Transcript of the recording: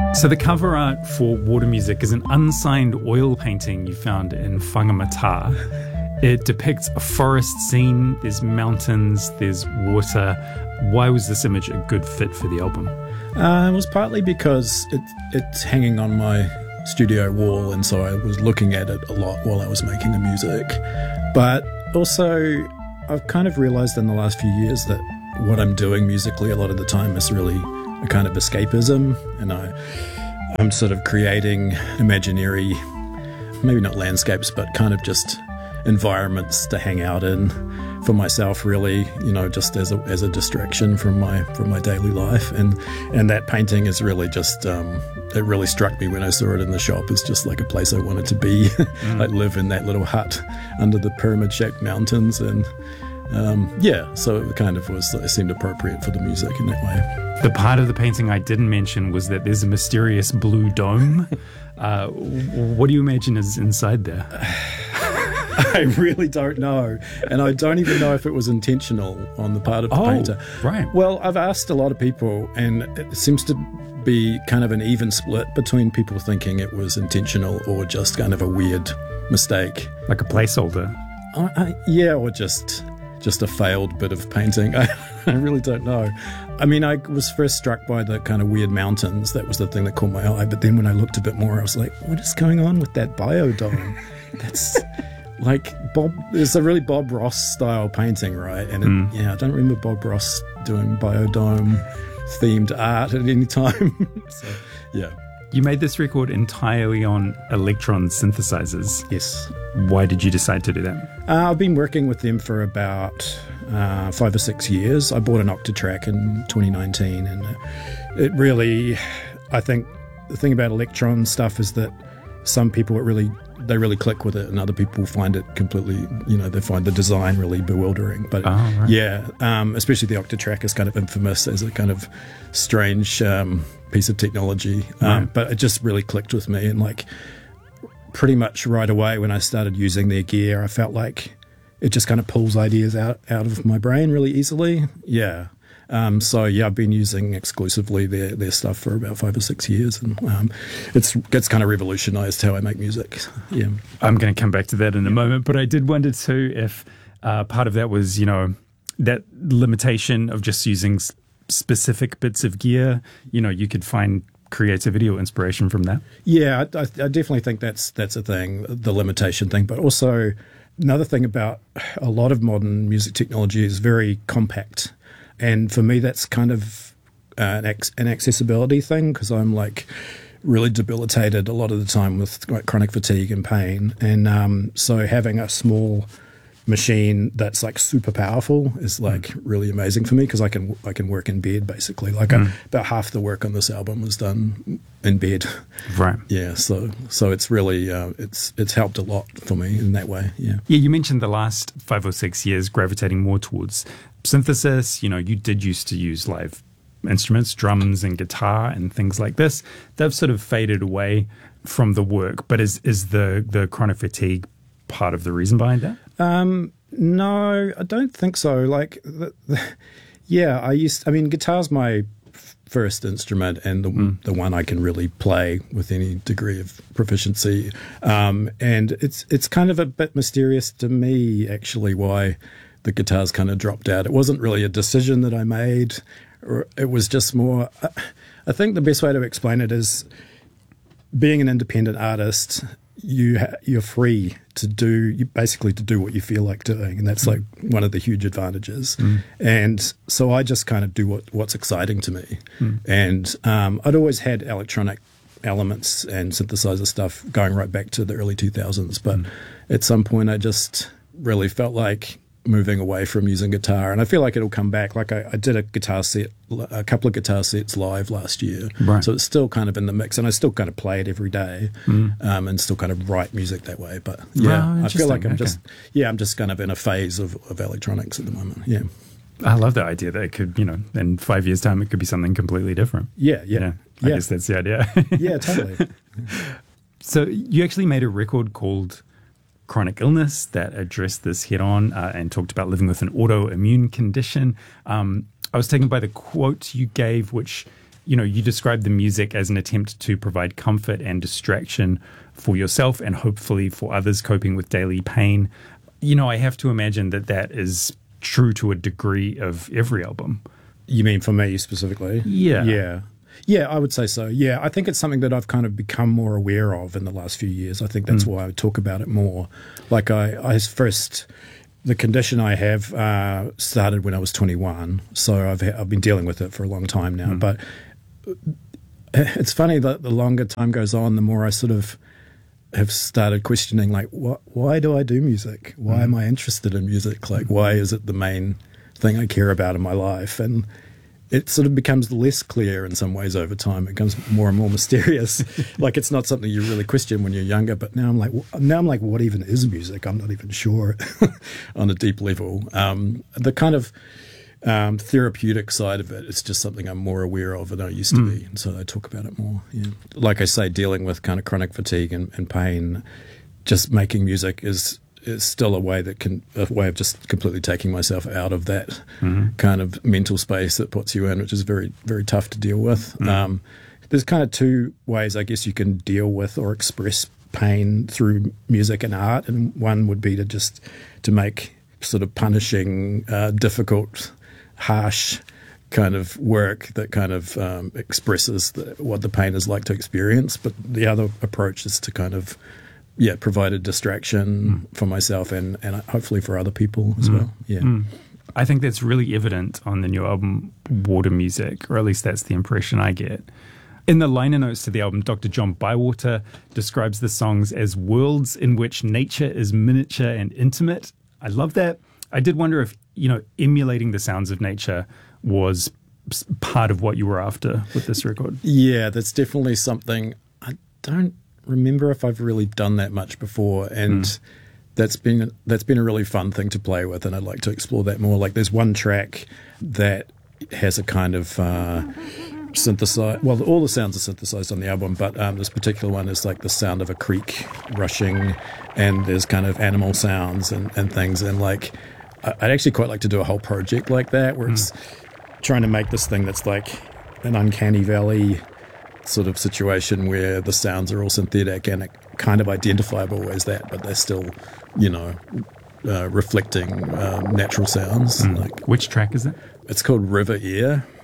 So the cover art for Water Music is an unsigned oil painting you found in Whangamata. It depicts a forest scene, there's mountains, there's water. Why was this image a good fit for the album? It was partly because it's hanging on my studio wall, and so I was looking at it a lot while I was making the music. But also, I've kind of realised in the last few years that what I'm doing musically a lot of the time is really a kind of escapism, and I'm sort of creating imaginary, maybe not landscapes, but kind of just environments to hang out in for myself, really, just as a distraction from my daily life. And that painting is really just it really struck me when I saw it in the shop. It's just like a place I wanted to be, like live in that little hut under the pyramid-shaped mountains, and so it kind of it seemed appropriate for the music in that way. The part of the painting I didn't mention was that there's a mysterious blue dome. What do you imagine is inside there? I really don't know. And I don't even know if it was intentional on the part of the painter. Right. Well, I've asked a lot of people, and it seems to be kind of an even split between people thinking it was intentional or just kind of a weird mistake. Like a placeholder. Or just a failed bit of painting. I really don't know. I mean, I was first struck by the kind of weird mountains. That was the thing that caught my eye. But then when I looked a bit more, I was like, what is going on with that biodome? That's like it's a really Bob Ross style painting, right? And I don't remember Bob Ross doing biodome themed art at any time. So, yeah. You made this record entirely on Elektron synthesizers. Yes. Why did you decide to do that? I've been working with them for about 5 or 6 years. I bought an Octatrack in 2019, and it really, I think the thing about Elektron stuff is that some people they really click with it, and other people find it completely, they find the design really bewildering. But especially the Octatrack is kind of infamous as a kind of strange piece of technology. But it just really clicked with me, and like pretty much right away when I started using their gear, I felt like it just kind of pulls ideas out of my brain really easily. Yeah. I've been using exclusively their stuff for about 5 or 6 years, and it's kind of revolutionized how I make music. Yeah, I'm going to come back to that in a moment, but I did wonder too if part of that was that limitation of just using specific bits of gear. You could find creativity or inspiration from that. Yeah, I definitely think that's a thing, the limitation thing, but also another thing about a lot of modern music technology is very compact. And for me, that's kind of an accessibility thing, because I'm like really debilitated a lot of the time with like chronic fatigue and pain. And so having a small machine that's like super powerful is like really amazing for me, because I can work in bed basically. Like about half the work on this album was done in bed. Right. Yeah. So it's really it's helped a lot for me in that way. Yeah. Yeah. You mentioned the last 5 or 6 years gravitating more towards synthesis. You did used to use live instruments, drums and guitar and things like this. They've sort of faded away from the work. But is the chronic fatigue part of the reason behind that? No, I don't think so. Like, guitar's my first instrument, and the one I can really play with any degree of proficiency. And it's kind of a bit mysterious to me, actually, why the guitars kind of dropped out. It wasn't really a decision that I made, or it was just more. I think the best way to explain it is, being an independent artist, you're free to do what you feel like doing, and that's like one of the huge advantages. And so I just kind of do what's exciting to me. And I'd always had electronic elements and synthesizer stuff going right back to the early 2000s, but at some point I just really felt like moving away from using guitar, and I feel like it'll come back. Like I did a couple of guitar sets live last year, right. So it's still kind of in the mix, and I still kind of play it every day, and still kind of write music that way. But yeah, I feel like I'm just kind of in a phase of electronics at the moment. Yeah, I love the idea that it could, in 5 years' time, it could be something completely different. Yeah. I guess that's the idea. Yeah, totally. So you actually made a record called Chronic Illness that addressed this head on and talked about living with an autoimmune condition. I was taken by the quote you gave, which you describe the music as an attempt to provide comfort and distraction for yourself and hopefully for others coping with daily pain. I have to imagine that is true to a degree of every album. You mean for me specifically? Yeah. Yeah, I would say so. Yeah, I think it's something that I've kind of become more aware of in the last few years. I think that's why I talk about it more. Like the condition I have started when I was 21, so I've been dealing with it for a long time now. But it's funny that the longer time goes on, the more I sort of have started questioning, like, why do I do music? Why am I interested in music? Like, why is it the main thing I care about in my life? And it sort of becomes less clear in some ways over time. It becomes more and more mysterious. Like, it's not something you really question when you're younger. But now I'm like, what even is music? I'm not even sure on a deep level. The kind of therapeutic side of it, it's just something I'm more aware of than I used to be. And so I talk about it more. Yeah. Like I say, dealing with kind of chronic fatigue and pain, just making music is still a way of just completely taking myself out of that kind of mental space that puts you in, which is very, very tough to deal with. There's kind of two ways, I guess, you can deal with or express pain through music and art, and one would be to make sort of punishing, difficult, harsh kind of work that kind of expresses what the pain is like to experience. But the other approach is to kind of provide a distraction for myself and hopefully for other people as well. Yeah. I think that's really evident on the new album, Water Music, or at least that's the impression I get. In the liner notes to the album, Dr. John Bywater describes the songs as worlds in which nature is miniature and intimate. I love that. I did wonder if, emulating the sounds of nature was part of what you were after with this record. Yeah, that's definitely something. I don't remember if I've really done that much before, and that's been a really fun thing to play with, and I'd like to explore that more. Like, there's one track that has a kind of synthesized. Well, all the sounds are synthesized on the album, but this particular one is like the sound of a creek rushing, and there's kind of animal sounds and things. And like, I'd actually quite like to do a whole project like that, where it's trying to make this thing that's like an uncanny valley sort of situation where the sounds are all synthetic and kind of identifiable as that, but they're still, reflecting natural sounds. Which track is it? It's called River Air.